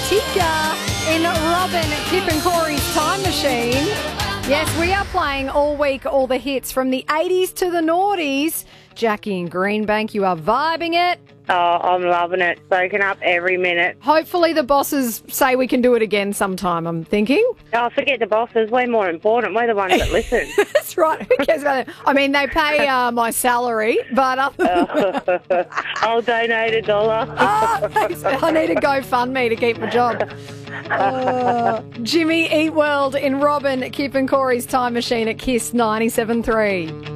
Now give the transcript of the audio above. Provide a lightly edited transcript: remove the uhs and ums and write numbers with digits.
Katika in Robin, Kip and Corey's Time Machine. Yes, we are playing all week all the hits from the 80s to the noughties. Jackie in Greenbank, you are vibing it. Oh, I'm loving it. Soaking up every minute. Hopefully the bosses say we can do it again sometime, I'm thinking. Oh, forget the bosses. We're more important. We're the ones that listen. That's right. Who cares about it? I mean, they pay my salary, but I'll donate $1. I need a GoFundMe to keep my job. Jimmy Eat World in Robin, Kip and Corey's Time Machine at Kiss 97.3.